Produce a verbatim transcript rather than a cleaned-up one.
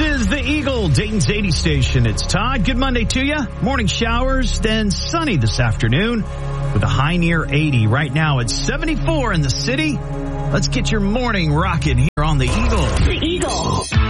is the Eagle, Dayton's eighty station. It's Todd. Good Monday to you. Morning showers, then sunny this afternoon with a high near eighty. Right now it's seventy-four in the city. Let's get your morning rocking here on the Eagle. The Eagle.